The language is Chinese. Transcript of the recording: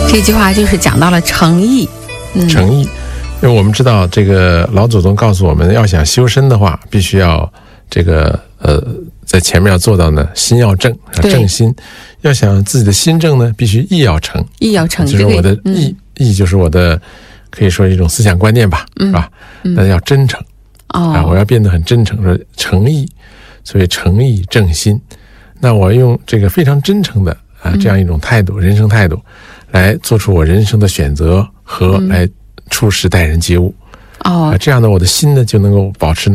这句话就是讲到了诚意。 诚意，因为我们知道这个老祖宗告诉我们，要想修身的话，必须要这个在前面要做到呢，心要正，正心。要想自己的心正呢，必须意要诚。 意要诚， 就是我的意就是我的，可以说一种思想观念吧，是吧？那要真诚我要变得很真诚，说诚意，所以诚意正心。那我用这个非常真诚的这样一种态度，人生态度，来做出我人生的选择和来处事待人接物。这样呢，我的心呢就能够保持